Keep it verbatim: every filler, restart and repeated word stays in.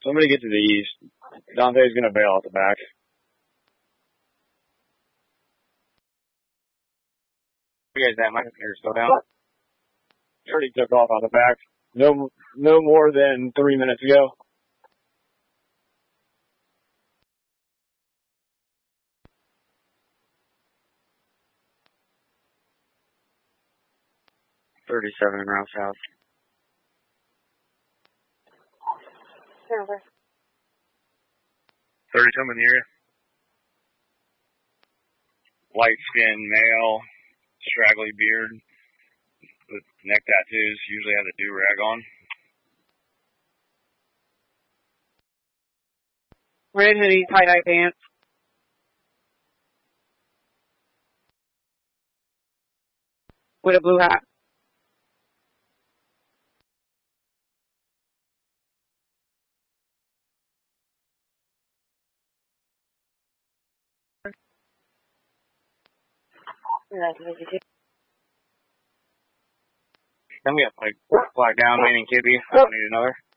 Somebody get to the east. Dante's gonna bail out the back. You guys, that my computer's still down. Already took off on the back. No, no more than three minutes ago. Thirty-seven and route south. Over. Thirty-some in the area. Light skin male, straggly beard, with neck tattoos. Usually has a do rag on. Red hoodie, tie-dye pants. With a blue hat. Then we have like flag down, meaning Kibby. I don't need another.